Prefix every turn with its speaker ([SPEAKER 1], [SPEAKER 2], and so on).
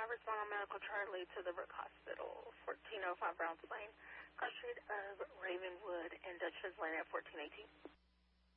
[SPEAKER 1] respond on medical chart lead to the Brook Hospital, 1405 Browns Lane, cross street of Ravenwood and Dutchess Lane at 1418.